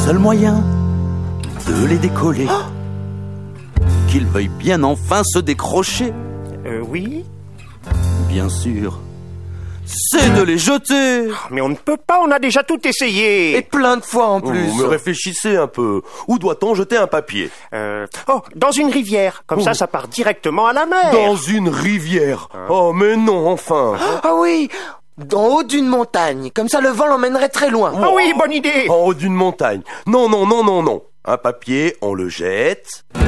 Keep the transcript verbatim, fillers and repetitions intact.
seul moyen de les décoller. Oh, qu'ils veuillent bien enfin se décrocher. Euh, oui. Bien sûr, c'est de les jeter. Mais on ne peut pas, on a déjà tout essayé. Et plein de fois en plus. Oh, mais réfléchissez un peu. Où doit-on jeter un papier? euh, Oh, dans une rivière. Comme oh. ça, ça part directement à la mer. Dans une rivière? Hein? Oh, mais non, enfin. Ah oui, en haut d'une montagne. Comme ça, le vent l'emmènerait très loin. Ah oh, oui, bonne idée. En haut d'une montagne. Non, non, non, non, non. Un papier, on le jette...